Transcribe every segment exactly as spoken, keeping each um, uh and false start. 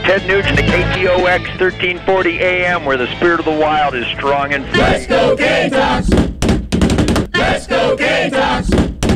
Ted Nugent at K T O X thirteen forty A M, where the spirit of the wild is strong and free. Let's go Gamecocks! Let's go Gamecocks!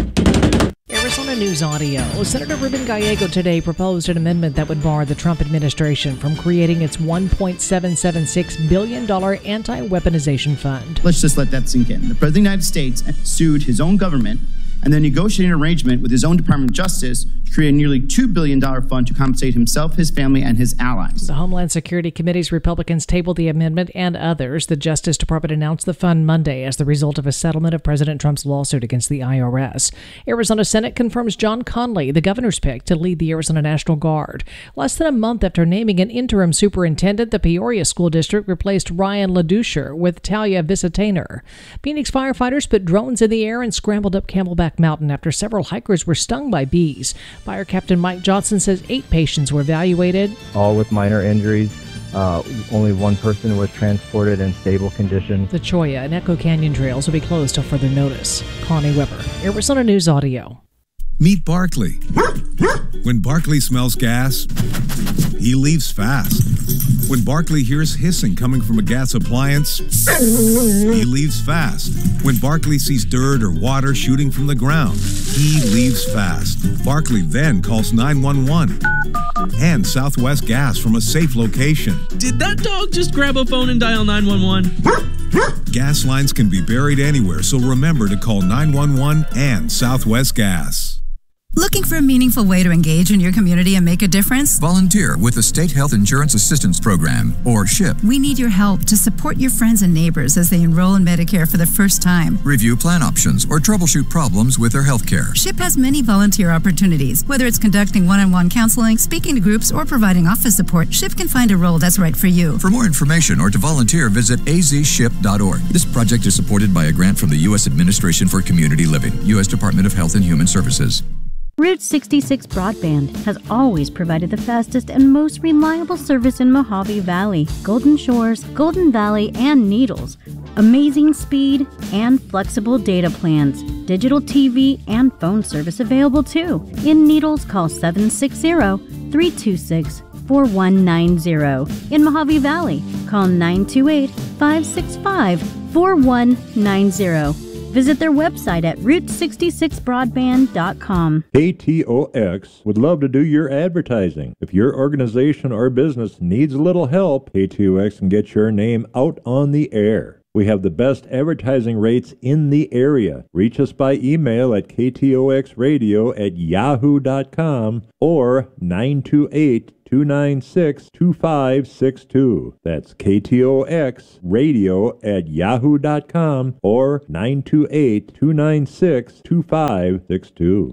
Arizona News Audio. Senator Ruben Gallego today proposed an amendment that would bar the Trump administration from creating its one point seven seven six billion dollars anti-weaponization fund. Let's just let that sink in. The President of the United States sued his own government and then negotiated an arrangement with his own Department of Justice to create a nearly two billion dollars fund to compensate himself, his family, and his allies. The Homeland Security Committee's Republicans tabled the amendment and others. The Justice Department announced the fund Monday as the result of a settlement of President Trump's lawsuit against the I R S. Arizona Senate confirms John Conley, the governor's pick, to lead the Arizona National Guard. Less than a month after naming an interim superintendent, the Peoria School District replaced Ryan LaDoucher with Talia Visitainer. Phoenix firefighters put drones in the air and scrambled up Camelback Mountain after several hikers were stung by bees. Fire Captain Mike Johnson says eight patients were evaluated, all with minor injuries. Uh, only one person was transported in stable condition. The Cholla and Echo Canyon trails will be closed till further notice. Connie Weber, Arizona News Audio. Meet Barkley. When Barkley smells gas, he leaves fast. When Barkley hears hissing coming from a gas appliance, he leaves fast. When Barkley sees dirt or water shooting from the ground, he leaves fast. Barkley then calls nine one one and Southwest Gas from a safe location. Did that dog just grab a phone and dial nine one one? Gas lines can be buried anywhere, so remember to call nine one one and Southwest Gas. Looking for a meaningful way to engage in your community and make a difference? Volunteer with the State Health Insurance Assistance Program, or SHIP. We need your help to support your friends and neighbors as they enroll in Medicare for the first time. Review plan options or troubleshoot problems with their health care. SHIP has many volunteer opportunities. Whether it's conducting one-on-one counseling, speaking to groups, or providing office support, SHIP can find a role that's right for you. For more information or to volunteer, visit a z ship dot org. This project is supported by a grant from the U S Administration for Community Living, U S Department of Health and Human Services. Route sixty-six Broadband has always provided the fastest and most reliable service in Mojave Valley, Golden Shores, Golden Valley, and Needles. Amazing speed and flexible data plans. Digital T V and phone service available too. In Needles, call seven six zero, three two six, four one nine zero. In Mojave Valley, call nine two eight, five six five, four one nine zero. Visit their website at route sixty-six broadband dot com. K T O X would love to do your advertising. If your organization or business needs a little help, K T O X can get your name out on the air. We have the best advertising rates in the area. Reach us by email at k t o x radio at yahoo dot com or nine two eight, two nine six, two five six two. That's K T O X radio at yahoo dot com or nine two eight, two nine six, two five six two.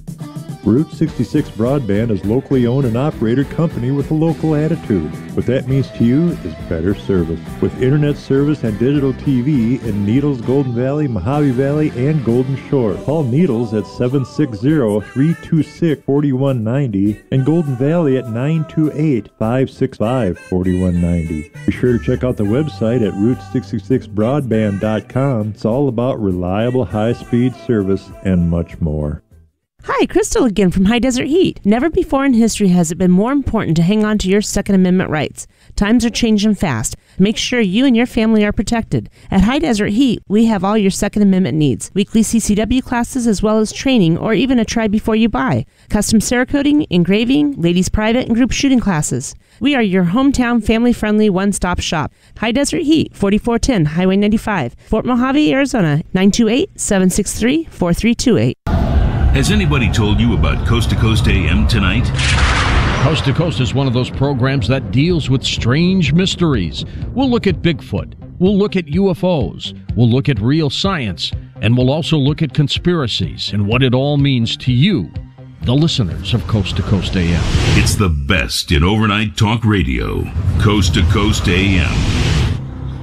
Route sixty-six Broadband is locally owned and operated company with a local attitude. What that means to you is better service. With internet service and digital T V in Needles, Golden Valley, Mojave Valley, and Golden Shore. Call Needles at seven six zero, three two six, four one nine zero and Golden Valley at nine two eight, five six five, four one nine zero. Be sure to check out the website at route sixty-six broadband dot com. It's all about reliable high-speed service and much more. Hi, Crystal again from High Desert Heat. Never before in history has it been more important to hang on to your Second Amendment rights. Times are changing fast. Make sure you and your family are protected. At High Desert Heat, we have all your Second Amendment needs. Weekly C C W classes as well as training or even a try before you buy. Custom Cerakoting, engraving, ladies private and group shooting classes. We are your hometown family-friendly one-stop shop. High Desert Heat, forty-four ten Highway ninety-five, Fort Mojave, Arizona, nine two eight, seven six three, four three two eight. Has anybody told you about Coast to Coast A M tonight? Coast to Coast is one of those programs that deals with strange mysteries. We'll look at Bigfoot. We'll look at U F Os. We'll look at real science. And we'll also look at conspiracies and what it all means to you, the listeners of Coast to Coast A M. It's the best in overnight talk radio. Coast to Coast A M.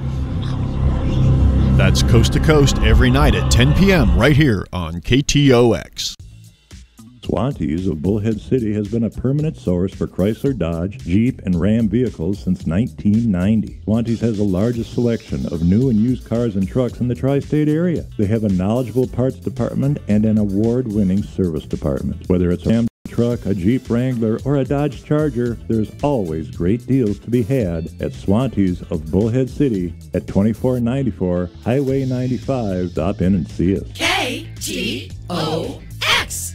That's Coast to Coast every night at ten p.m. right here on K T O X. Swantees of Bullhead City has been a permanent source for Chrysler, Dodge, Jeep, and Ram vehicles since nineteen ninety. Swantees has the largest selection of new and used cars and trucks in the tri-state area. They have a knowledgeable parts department and an award-winning service department. Whether it's Ram truck, a Jeep Wrangler, or a Dodge Charger, there's always great deals to be had at Swantees of Bullhead City at twenty-four ninety-four Highway ninety-five. Stop in and see us. K T O X.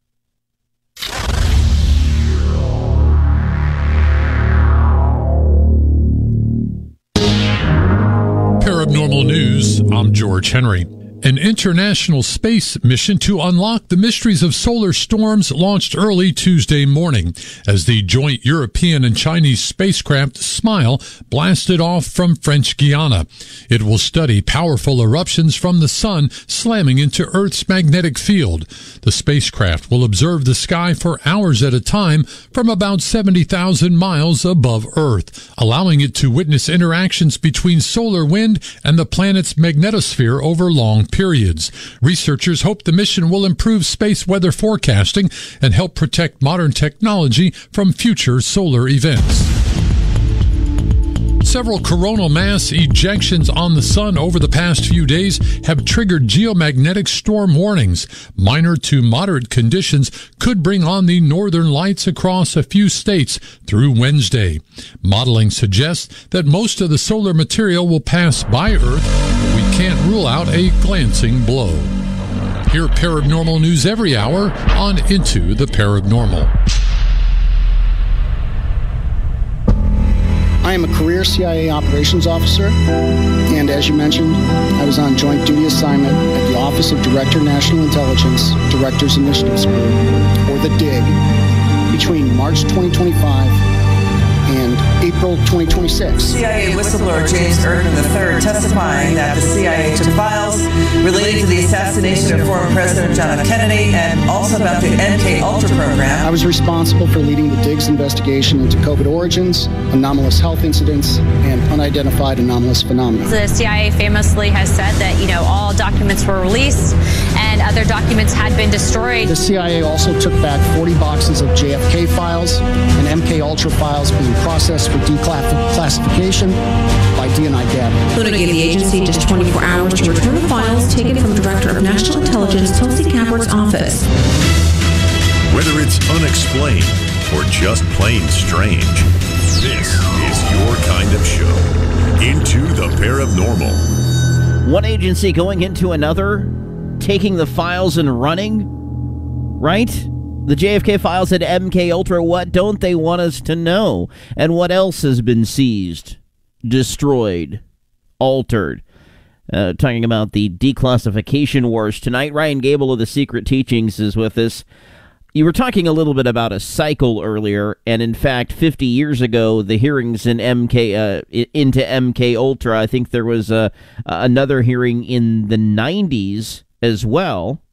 Paranormal News, I'm George Henry. An international space mission to unlock the mysteries of solar storms launched early Tuesday morning as the joint European and Chinese spacecraft SMILE blasted off from French Guiana. It will study powerful eruptions from the sun slamming into Earth's magnetic field. The spacecraft will observe the sky for hours at a time from about seventy thousand miles above Earth, allowing it to witness interactions between solar wind and the planet's magnetosphere over long periods. Researchers hope the mission will improve space weather forecasting and help protect modern technology from future solar events. Several coronal mass ejections on the sun over the past few days have triggered geomagnetic storm warnings. Minor to moderate conditions could bring on the northern lights across a few states through Wednesday. Modeling suggests that most of the solar material will pass by Earth, but we can't rule out a glancing blow. Hear paranormal news every hour on Into the Paranormal. I am a career C I A operations officer, and as you mentioned, I was on joint duty assignment at the Office of Director National Intelligence, Directors Initiatives Group, or the D I G, between March twenty twenty-five and April twenty twenty-six. C I A whistleblower James Erdman the third testifying that the C I A took files relating to the assassination of former President John F. Kennedy and also about the M K Ultra program. I was responsible for leading the D I G's investigation into COVID origins, anomalous health incidents, and unidentified anomalous phenomena. The C I A famously has said that, you know, all documents were released and other documents had been destroyed. The C I A also took back forty boxes of J F K files and M K Ultra files being processed for declassification by D N I data. Luna gave the agency just twenty-four hours to return the files taken from Director of National Intelligence Tulsi Gabbard's office. Whether it's unexplained or just plain strange, this is your kind of show. Into the Paranormal. One agency going into another, taking the files and running, right? The J F K files at M K Ultra, what don't they want us to know? And what else has been seized, destroyed, altered? Uh, talking about the declassification wars tonight. Ryan Gable of the Secret Teachings is with us. You were talking a little bit about a cycle earlier, and in fact, fifty years ago, the hearings in M K uh, into M K Ultra, I think there was uh, another hearing in the nineties as well.